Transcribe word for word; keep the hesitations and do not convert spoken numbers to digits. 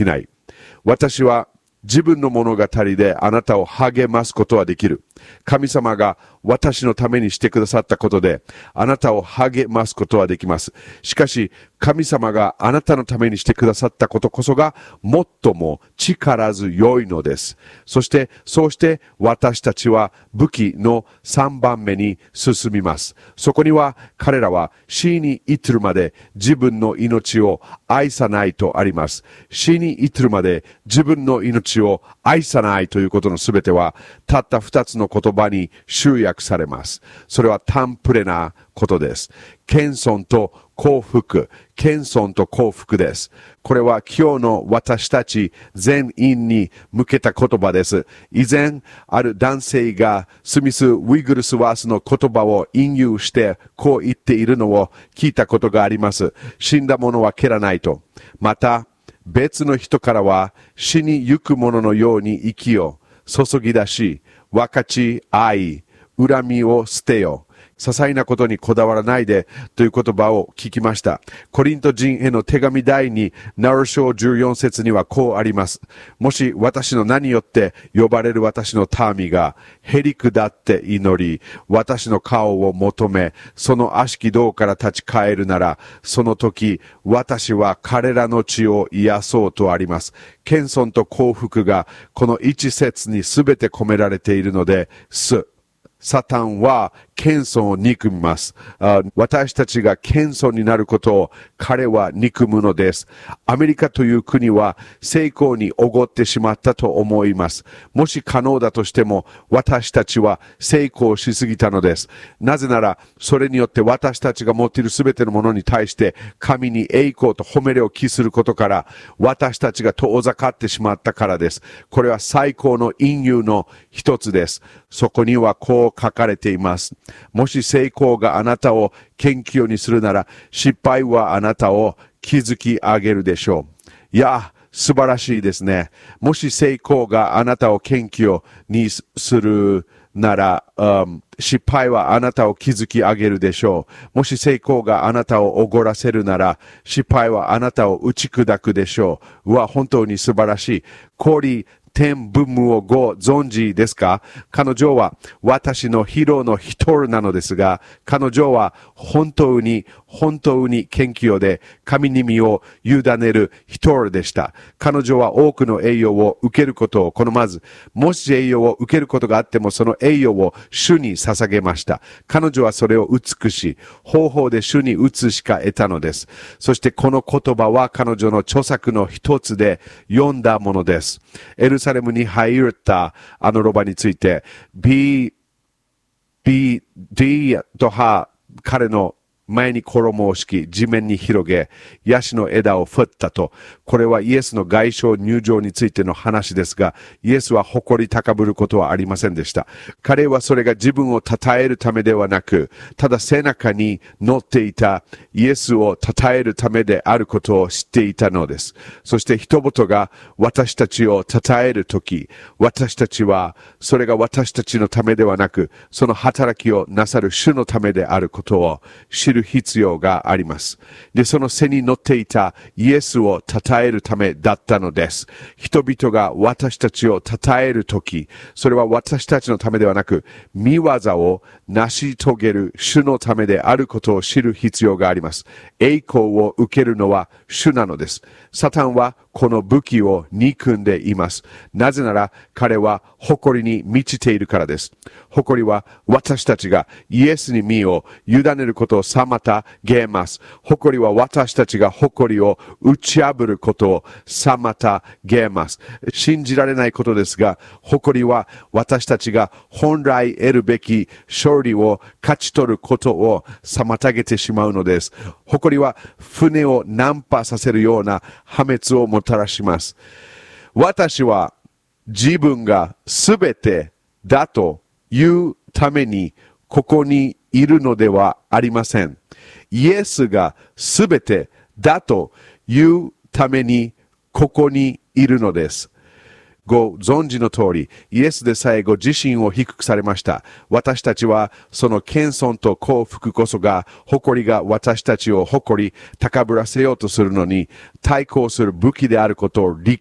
ない。私は自分の物語であなたを励ますことはできる。神様が私のためにしてくださったことであなたを励ますことはできます。しかし神様があなたのためにしてくださったことこそが最も力強いのです。そしてそうして私たちは武器のさんばんめに進みます。そこには彼らは死に至るまで自分の命を愛さないとあります。死に至るまで自分の命を愛さないということのすべてはたった二つの言葉に集約されます。それはタンプレなことです。謙遜と幸福、謙遜と幸福です。これは今日の私たち全員に向けた言葉です。以前ある男性がスミス・ウィグルスワースの言葉を引用してこう言っているのを聞いたことがあります。死んだ者は蹴らないと。また別の人からは死にゆく者のように息を注ぎ出し分かち合い恨みを捨てよ。些細なことにこだわらないでという言葉を聞きました。コリント人への手紙第になな章じゅうよん節にはこうあります。もし私の名によって呼ばれる私の民がへり下って祈り、私の顔を求め、その悪しき道から立ち返るなら、その時私は彼らの血を癒そうとあります。謙遜と幸福がこの一節にすべて込められているのです。サタンは謙遜を憎みます。私たちが謙遜になることを彼は憎むのです。アメリカという国は成功におごってしまったと思います。もし可能だとしても私たちは成功しすぎたのです。なぜならそれによって私たちが持っているすべてのものに対して神に栄光と褒めれを期することから私たちが遠ざかってしまったからです。これは最高の引用の一つです。そこにはこう書かれています。もし成功があなたを謙虚にするなら、失敗はあなたを築き上げるでしょう。いや、素晴らしいですね。もし成功があなたを謙虚にするなら、うん、失敗はあなたを築き上げるでしょう。もし成功があなたをおごらせるなら、失敗はあなたを打ち砕くでしょう。うわ、本当に素晴らしい。コーリーテンブムをご存知ですか？彼女は私のヒーローの一人なのですが、彼女は本当に本当に謙虚で神に身を委ねる一人でした。彼女は多くの栄養を受けることを好まず、もし栄養を受けることがあってもその栄養を主に捧げました。彼女はそれを美しい方法で主に打つしか得たのです。そしてこの言葉は彼女の著作の一つで読んだものです。エルサレムに入ったあのロバについて、ビ、ビ、ディとは彼の前に衣を敷き、地面に広げ、ヤシの枝を振ったと。これはイエスの外傷入場についての話ですが、イエスは誇り高ぶることはありませんでした。彼はそれが自分を称えるためではなく、ただ背中に乗っていたイエスを称えるためであることを知っていたのです。そして人々が私たちを称えるとき、私たちはそれが私たちのためではなく、その働きをなさる主のためであることを知る必要があります。で、その背に乗っていたイエスを称えるためだったのです。人々が私たちを称えるとき、それは私たちのためではなく、御業を成し遂げる主のためであることを知る必要があります。栄光を受けるのは主なのです。サタンはこの武器を憎んでいます。なぜなら彼は誇りに満ちているからです。誇りは私たちがイエスに身を委ねることを妨げます。誇りは私たちが誇りを打ち破ることを妨げます。信じられないことですが、誇りは私たちが本来得るべき勝利を勝ち取ることを妨げてしまうのです。誇りは船を難破させるような破滅をもたらします。私は自分がすべてだというためにここにいるのではありません。イエスがすべてだというためにここにいるのです。 ご存知の通り、イエスでさえご自身を低くされました。私たちはその謙遜と幸福こそが、誇りが私たちを誇り、高ぶらせようとするのに、対抗する武器であることを理